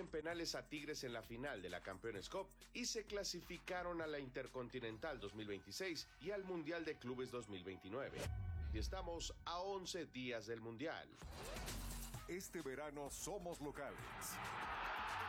penales a Tigres en la final de la Campeones Cup y se clasificaron a la Intercontinental 2026 y al Mundial de Clubes 2029. Y estamos a 11 días del Mundial. Este verano somos locales.